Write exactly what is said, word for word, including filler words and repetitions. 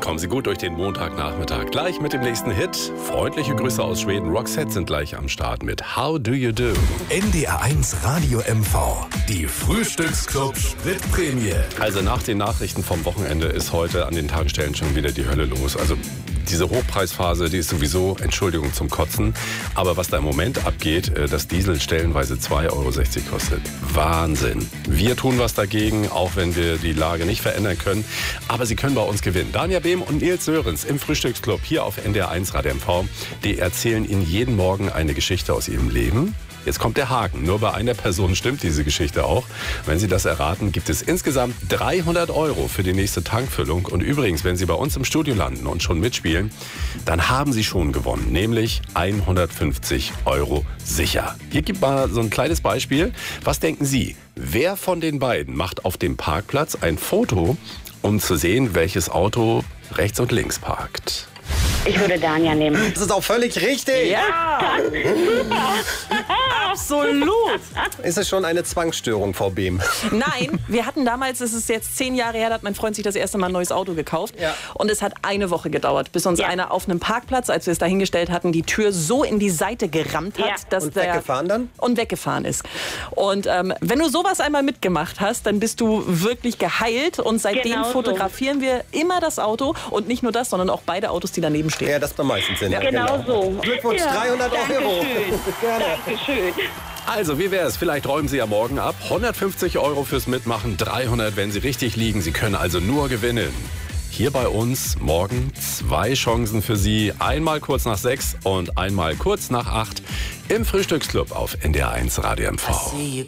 Kommen Sie gut durch den Montagnachmittag. Gleich mit dem nächsten Hit. Freundliche Grüße aus Schweden. Roxette sind gleich am Start mit How Do You Do? N D R eins Radio M V. Die Frühstücksclub Spritprämie. Also nach den Nachrichten vom Wochenende ist heute an den Tankstellen schon wieder die Hölle los. Also diese Hochpreisphase, die ist sowieso, Entschuldigung, zum Kotzen. Aber was da im Moment abgeht, dass Diesel stellenweise zwei Euro sechzig kostet. Wahnsinn. Wir tun was dagegen, auch wenn wir die Lage nicht verändern können. Aber Sie können bei uns gewinnen. Daniel Behm und Nils Sörensen im Frühstücksclub hier auf N D R eins Radio M V. Die erzählen Ihnen jeden Morgen eine Geschichte aus ihrem Leben. Jetzt kommt der Haken. Nur bei einer Person stimmt diese Geschichte auch. Wenn Sie das erraten, gibt es insgesamt dreihundert Euro für die nächste Tankfüllung. Und übrigens, wenn Sie bei uns im Studio landen und schon mitspielen, dann haben Sie schon gewonnen. Nämlich hundertfünfzig Euro sicher. Hier gibt mal so ein kleines Beispiel. Was denken Sie? Wer von den beiden macht auf dem Parkplatz ein Foto, um zu sehen, welches Auto rechts und links parkt? Ich würde Dania nehmen. Das ist auch völlig richtig. Ja, absolut. Ist es schon eine Zwangsstörung, Frau Behm? Nein, wir hatten damals, es ist jetzt zehn Jahre her, da hat mein Freund sich das erste Mal ein neues Auto gekauft. Ja. Und es hat eine Woche gedauert, bis uns Ja. einer auf einem Parkplatz, als wir es dahingestellt hatten, die Tür so in die Seite gerammt hat, Ja. dass Und der weggefahren dann? und weggefahren ist. Und ähm, wenn du sowas einmal mitgemacht hast, dann bist du wirklich geheilt. Und seitdem Genau so. fotografieren wir immer das Auto. Und nicht nur das, sondern auch beide Autos, die daneben stehen. Ja, das ist am meisten Sinn. Genau so. Glückwunsch, dreihundert Euro. Gerne. Dankeschön. Also, wie wäre es? Vielleicht räumen Sie ja morgen ab. hundertfünfzig Euro fürs Mitmachen, dreihundert, wenn Sie richtig liegen. Sie können also nur gewinnen. Hier bei uns morgen zwei Chancen für Sie. Einmal kurz nach sechs und einmal kurz nach acht im Frühstücksclub auf N D R eins Radio M V.